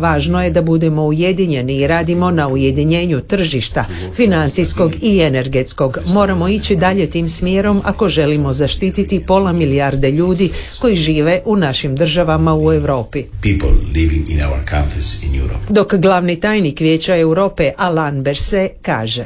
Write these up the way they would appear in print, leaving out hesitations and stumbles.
Važno je da budemo ujedinjeni i radimo na ujedinjenju tržišta, financijskog i energetskog. Moramo ići dalje tim smjerom ako želimo zaštititi 500 milijarde ljudi koji žive u našim državama u Europi. Dok glavni tajnik Vijeća Europe Alain Berset kaže: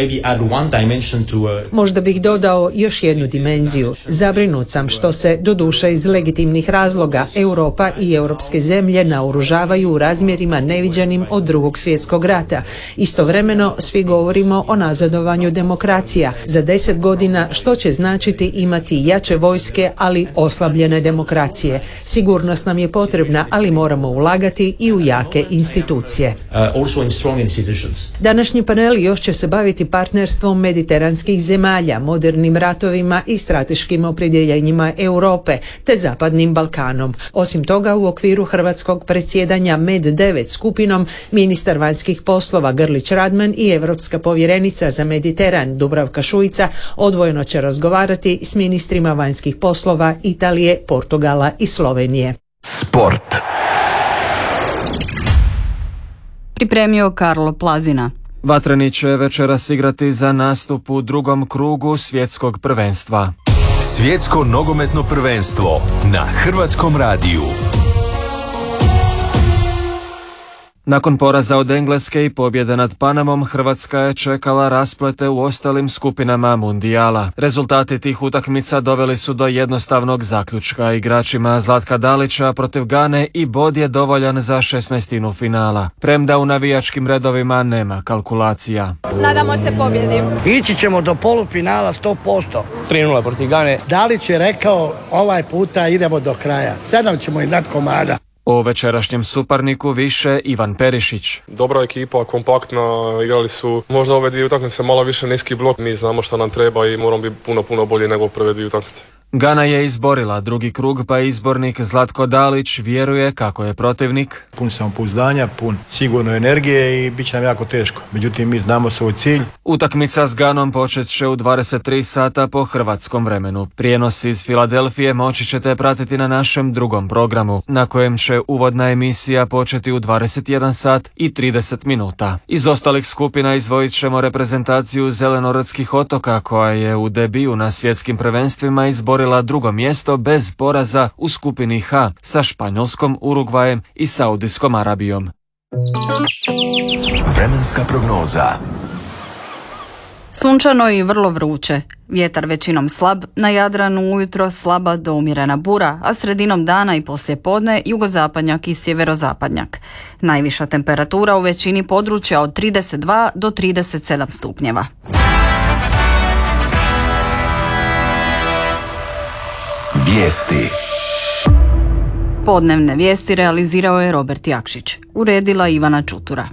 možda bih dodao još jednu dimenziju. Zabrinut sam što se, doduše iz legitimnih razloga, Europa i europske zemlje naoružavaju u razmjerima neviđenim od Drugog svjetskog rata. Istovremeno svi govorimo o nazadovanju demokracija. Za 10 godina što će značiti imati jače vojske, ali oslabljene demokracije. Sigurnost nam je potrebna, ali moramo ulagati i u jake institucije. Današnji panel još će se baviti partnerstvom mediteranskih zemalja, modernim ratovima i strateškim opredjeljenjima Europe, te Zapadnim Balkanom. Osim toga, u okviru hrvatskog predsjedanja Med-9 skupinom, ministar vanjskih poslova Grlić Radman i europska povjerenica za Mediteran Dubravka Šuica odvojeno će razgovarati s ministrima vanjskih poslova Italije, Portugala i Slovenije. Sport. Pripremio Karlo Plazina. Vatreni će večeras igrati za nastup u drugom krugu svjetskog prvenstva. Svjetsko nogometno prvenstvo na Hrvatskom radiju. Nakon poraza od Engleske i pobjede nad Panamom, Hrvatska je čekala rasplete u ostalim skupinama mundijala. Rezultati tih utakmica doveli su do jednostavnog zaključka. Igračima Zlatka Dalića protiv Gane i bod je dovoljan za 16. finala. Premda u navijačkim redovima nema kalkulacija. Nadamo se pobjedi. Ići ćemo do polufinala 100%. 3-0 protiv Gane. Dalić je rekao ovaj puta idemo do kraja. 7 ćemo im dati komada. O večerašnjem suparniku više Ivan Perišić. Dobra ekipa, kompaktna, igrali su možda ove dvije utakmice malo više niski blok. Mi znamo što nam treba i moramo biti puno bolji nego prve dvije utakmice. Gana je izborila drugi krug, pa izbornik Zlatko Dalić vjeruje kako je protivnik pun samopouzdanja, pun sigurno energije i bit će nam jako teško. Međutim, mi znamo svoj cilj. Utakmica s Ganom počet će u 23 sata po hrvatskom vremenu. Prijenos iz Filadelfije moći ćete pratiti na našem drugom programu, na kojem će uvodna emisija početi u 21 sat i 30 minuta. Iz ostalih skupina izdvojit ćemo reprezentaciju Zelenorodskih otoka, koja je u debiju na svjetskim prvenstvima izborila drugo mjesto bez poraza u skupini H sa Španjolskom, Urugvajem i Saudijskom Arabijom. Vremenska prognoza. Sunčano i vrlo vruće. Vjetar većinom slab, na Jadranu ujutro slaba do umjerena bura, a sredinom dana i poslijepodne jugozapadnjak i sjeverozapadnjak. Najviša temperatura u većini područja od 32 do 37 stupnjeva. Vijesti. Podnevne vijesti realizirao je Robert Jakšić. Uredila Ivana Čutura.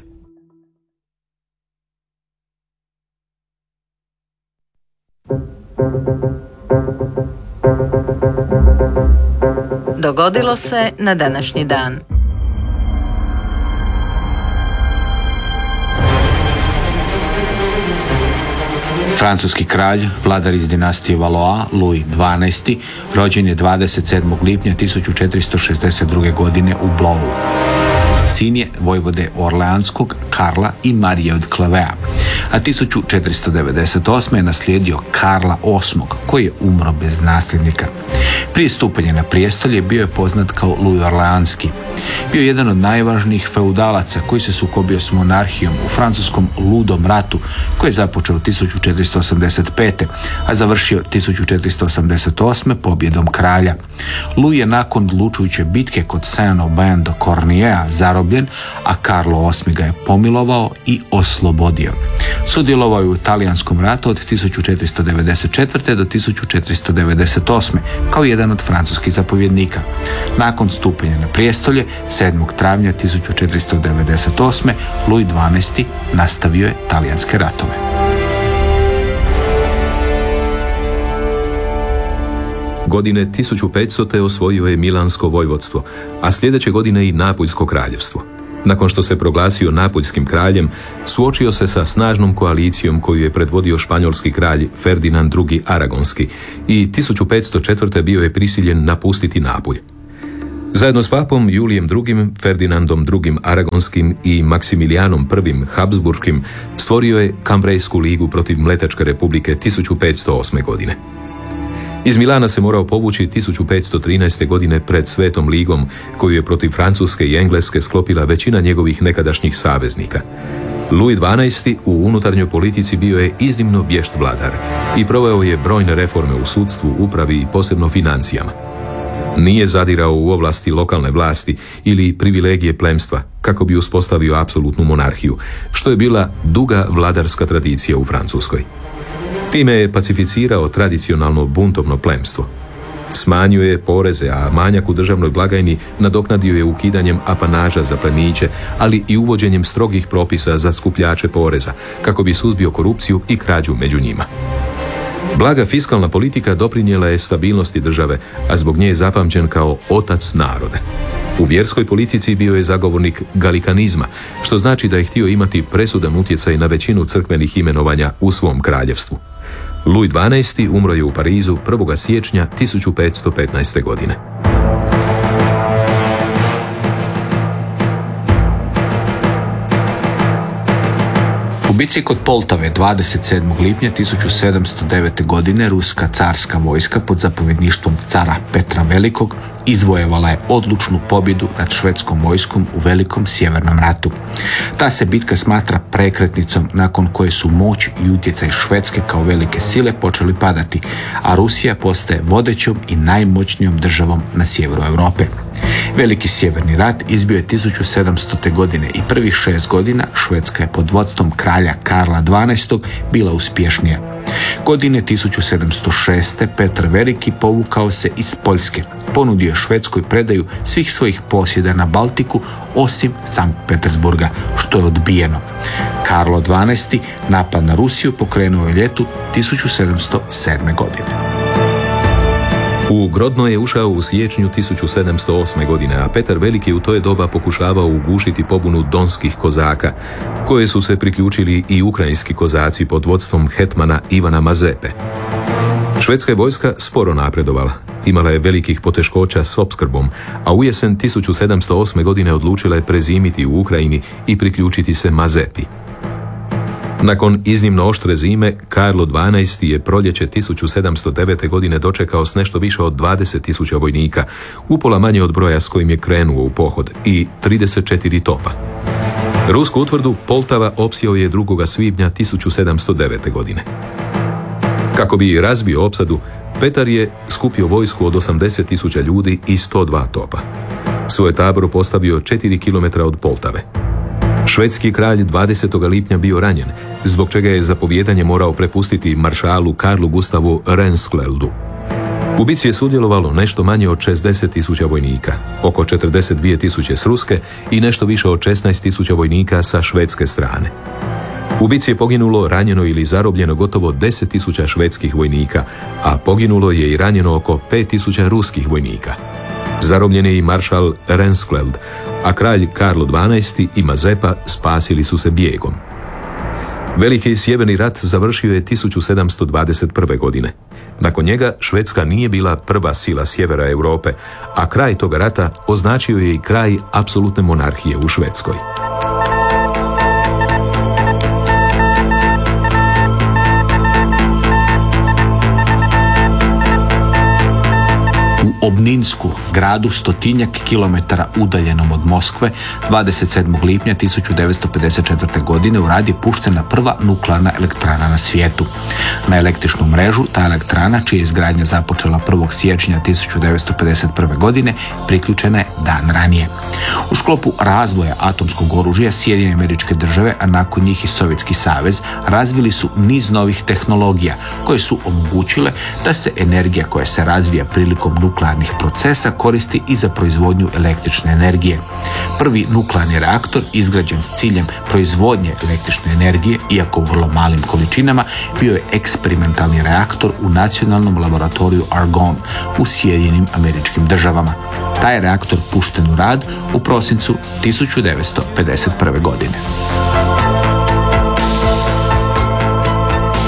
Dogodilo se na današnji dan. Francuski kralj, vladar iz dinastije Valois, Louis XII, rođen je 27. lipnja 1462. godine u Blois. Sin je vojvode Orleanskog, Karla i Marije od Clavea, a 1498. je naslijedio Karla VIII, koji je umro bez nasljednika. Prije stupanja na prijestolje bio je poznat kao Louis Orleanski. Bio je jedan od najvažnijih feudalaca koji se sukobio s monarhijom u francuskom Ludom ratu, koji je započeo 1485. a završio 1488. pobjedom kralja. Louis je nakon odlučujuće bitke kod Saint-Aubin de Cornier zarobljen, a Karlo VIII ga je pomilovao i oslobodio. Sudjelovao je u Talijanskom ratu od 1494. do 1498. kao jedan od francuskih zapovjednika. Nakon stupanja na prijestolje, 7. travnja 1498. Louis XII. nastavio je talijanske ratove. Godine 1500. osvojio je Milansko vojvodstvo, a sljedeće godine i Napuljsko kraljevstvo. Nakon što se proglasio Napuljskim kraljem, suočio se sa snažnom koalicijom koju je predvodio španjolski kralj Ferdinand II. Aragonski i 1504. bio je prisiljen napustiti Napulj. Zajedno s papom Julijem II, Ferdinandom II Aragonskim i Maksimilijanom I Habsburškim stvorio je Kambrejsku ligu protiv Mletačke republike 1508. godine. Iz Milana se morao povući 1513. godine pred Svetom ligom, koju je protiv Francuske i Engleske sklopila većina njegovih nekadašnjih saveznika. Louis XII u unutarnjoj politici bio je iznimno vješt vladar i proveo je brojne reforme u sudstvu, upravi i posebno financijama. Nije zadirao u ovlasti lokalne vlasti ili privilegije plemstva kako bi uspostavio apsolutnu monarhiju, što je bila duga vladarska tradicija u Francuskoj. Time je pacificirao tradicionalno buntovno plemstvo. Smanjio je poreze, a manjak u državnoj blagajni nadoknadio je ukidanjem apanaža za plemiće, ali i uvođenjem strogih propisa za skupljače poreza, kako bi suzbio korupciju i krađu među njima. Blaga fiskalna politika doprinijela je stabilnosti države, a zbog nje je zapamćen kao otac naroda. U vjerskoj politici bio je zagovornik galikanizma, što znači da je htio imati presudan utjecaj na većinu crkvenih imenovanja u svom kraljevstvu. Louis XII umro je u Parizu 1. siječnja 1515. godine. U bici kod Poltave 27. lipnja 1709. godine ruska carska vojska pod zapovjedništvom cara Petra Velikog izvojevala je odlučnu pobjedu nad švedskom vojskom u Velikom sjevernom ratu. Ta se bitka smatra prekretnicom nakon koje su moć i utjecaj Švedske kao velike sile počeli padati, a Rusija postaje vodećom i najmoćnijom državom na sjeveru Europe. Veliki sjeverni rat izbio je 1700. godine i prvih 6 godina Švedska je pod vodstvom kralja Karla XII bila uspješnija. Godine 1706. Petar Veliki povukao se iz Poljske. Ponudio Švedskoj predaju svih svojih posjeda na Baltiku osim Sankt Petersburga, što je odbijeno. Karlo XII napad na Rusiju pokrenuo je ljetu 1707. godine. U Grodno je ušao u siječnju 1708. godine, a Petar Veliki u to je doba pokušavao ugušiti pobunu donskih kozaka, koje su se priključili i ukrajinski kozaci pod vodstvom hetmana Ivana Mazepe. Švedska je vojska sporo napredovala. Imala je velikih poteškoća s opskrbom, a u jesen 1708. godine odlučila je prezimiti u Ukrajini i priključiti se Mazepi. Nakon iznimno oštre zime, Karlo XII je proljeće 1709. godine dočekao s nešto više od 20.000 vojnika, upola manje od broja s kojim je krenuo u pohod, i 34 topa. Rusku utvrdu Poltava opsjeo je 2. svibnja 1709. godine. Kako bi razbio opsadu, Petar je skupio vojsku od 80.000 ljudi i 102 topa. Svoj tabor postavio 4 km od Poltave. Švedski kralj 20. lipnja bio ranjen, zbog čega je zapovjedanje morao prepustiti maršalu Karlu Gustavu Renskjeldu. U bici je sudjelovalo nešto manje od 60.000 vojnika, oko 42.000 s ruske i nešto više od 16.000 vojnika sa švedske strane. U bici je poginulo, ranjeno ili zarobljeno gotovo 10.000 švedskih vojnika, a poginulo je i ranjeno oko 5.000 ruskih vojnika. Zarobljen je i maršal Renskjeld, a kralj Karlo XII i Mazepa spasili su se bijegom. Veliki sjeverni rat završio je 1721. godine. Nakon njega Švedska nije bila prva sila sjevera Europe, a kraj toga rata označio je i kraj apsolutne monarhije u Švedskoj. U Obninsku, gradu 100 kilometara udaljenom od Moskve, 27. lipnja 1954. godine u rad je puštena prva nuklearna elektrana na svijetu. Na električnu mrežu ta elektrana, čija je izgradnja započela 1. siječnja 1951. godine, priključena je dan ranije. U sklopu razvoja atomskog oružja Sjedinjene Američke Države, a nakon njih i Sovjetski savez, razvili su niz novih tehnologija koje su omogućile da se energija koja se razvija prilikom nuklearnih procesa koristi i za proizvodnju električne energije. Prvi nuklearni reaktor izgrađen s ciljem proizvodnje električne energije, iako u vrlo malim količinama, bio je eksperimentalni reaktor u nacionalnom laboratoriju Argonne u Sjedinjenim Američkim Državama. Taj je reaktor pušten u rad u prosincu 1951. godine.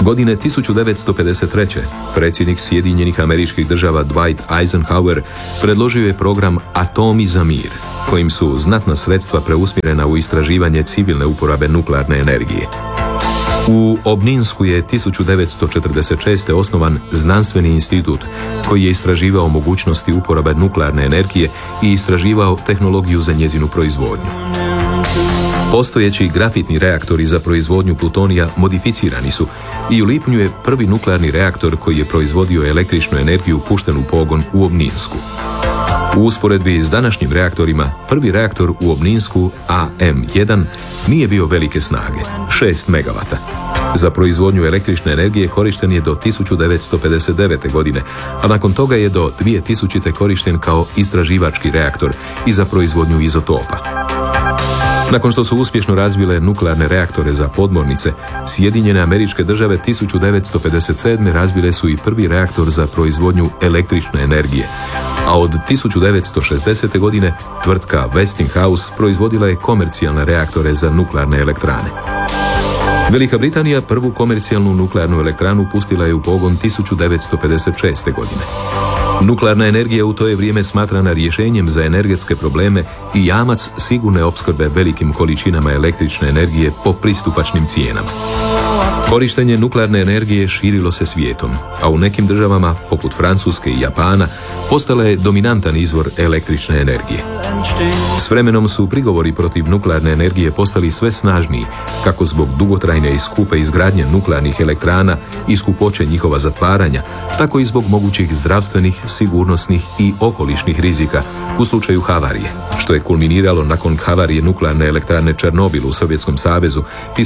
Godine 1953. predsjednik Sjedinjenih Američkih Država Dwight Eisenhower predložio je program Atomi za mir, kojim su znatna sredstva preusmjerena u istraživanje civilne uporabe nuklearne energije. U Obninsku je 1946. osnovan znanstveni institut koji je istraživao mogućnosti uporabe nuklearne energije i istraživao tehnologiju za njezinu proizvodnju. Postojeći grafitni reaktori za proizvodnju plutonija modificirani su i u lipnju je prvi nuklearni reaktor koji je proizvodio električnu energiju pušten u pogon u Obninsku. U usporedbi s današnjim reaktorima, prvi reaktor u Obninsku AM1 nije bio velike snage, 6 MW. Za proizvodnju električne energije korišten je do 1959. godine, a nakon toga je do 2000. korišten kao istraživački reaktor i za proizvodnju izotopa. Nakon što su uspješno razvile nuklearne reaktore za podmornice, Sjedinjene Američke Države 1957. razvile su i prvi reaktor za proizvodnju električne energije, a od 1960. godine tvrtka Westinghouse proizvodila je komercijalne reaktore za nuklearne elektrane. Velika Britanija prvu komercijalnu nuklearnu elektranu pustila je u pogon 1956. godine. Nuklearna energija u to je vrijeme smatrana rješenjem za energetske probleme i jamac sigurne opskrbe velikim količinama električne energije po pristupačnim cijenama. Korištenje nuklearne energije širilo se svijetom, a u nekim državama, poput Francuske i Japana, postala je dominantan izvor električne energije. S vremenom su prigovori protiv nuklearne energije postali sve snažniji, kako zbog dugotrajne i skupe izgradnje nuklearnih elektrana i skupoće njihova zatvaranja, tako i zbog mogućih zdravstvenih, sigurnosnih i okolišnih rizika u slučaju havarije, što je kulminiralo nakon havarije nuklearne elektrane Černobil u Sovjetskom savezu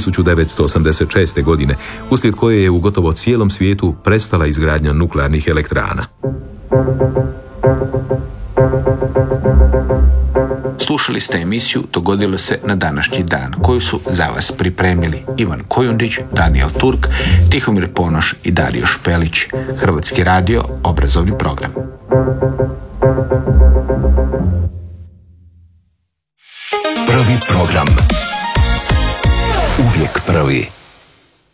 1986. godine, uslijed koje je u gotovo cijelom svijetu prestala izgradnja nuklearnih elektrana. Slušali ste emisiju Dogodilo se na današnji dan, koju su za vas pripremili Ivan Kojundić, Daniel Turk, Tihomir Ponoš i Dario Špelić. Hrvatski radio, obrazovni program. Prvi program. Uvijek prvi.